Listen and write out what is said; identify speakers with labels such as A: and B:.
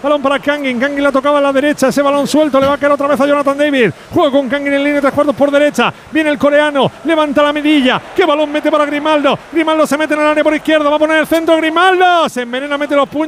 A: balón para Kangin la tocaba a la derecha, ese balón suelto, le va a caer otra vez a Jonathan David, juega con Kangin en línea de 3/4 por derecha, viene el coreano, levanta la mirilla, qué balón mete para Grimaldo se mete en el área por izquierda, va a poner el centro Grimaldo, se envenena, mete los puños